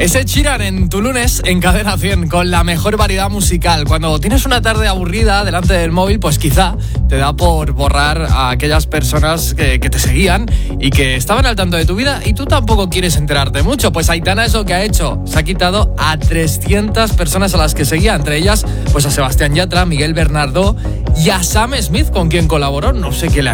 Ed Sheeran en tu lunes en Cadena 100 con la mejor variedad musical. Cuando tienes una tarde aburrida delante del móvil, pues quizá te da por borrar a aquellas personas que te seguían y que estaban al tanto de tu vida y tú tampoco quieres enterarte mucho. Pues Aitana es lo que ha hecho. Se ha quitado a 300 personas a las que seguía, entre ellas pues a Sebastián Yatra, Miguel Bernardo y a Sam Smith, con quien colaboró. No sé qué le ha